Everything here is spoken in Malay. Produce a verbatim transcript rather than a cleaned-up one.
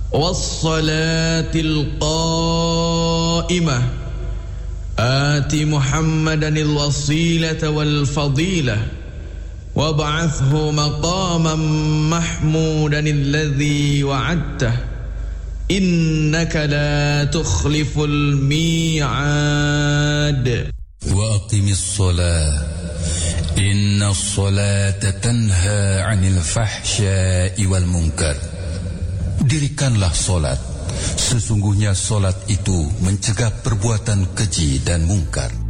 والصلاة القائمة آت محمدا الوسيلة والفضيلة وابعثه مقاما محمودا الذي وعدته إنك لا تخلف الميعاد وأقم الصلاة إن الصلاة تنهى عن الفحشاء والمنكر. Dirikanlah solat, sesungguhnya solat itu mencegah perbuatan keji dan mungkar.